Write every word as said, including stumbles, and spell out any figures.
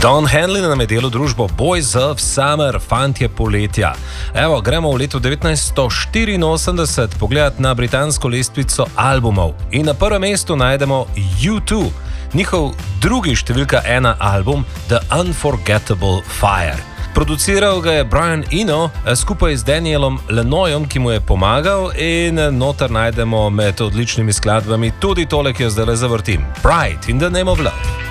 Don Henley nam je delal družbo Boys of Summer, fantje poletja. Evo, gremo v letu devetnajststo štiriinosemdeset pogledati na britansko lestvico albumov. In na prvem mestu najdemo U dva, njihov drugi številka ena album The Unforgettable Fire. Produciral ga je Brian Eno skupaj z Danielom Lanoyom, ki mu je pomagal, in noter najdemo med odličnimi skladbami tudi tole, ki jo zdaj zavrtim. Pride in the Name of Love.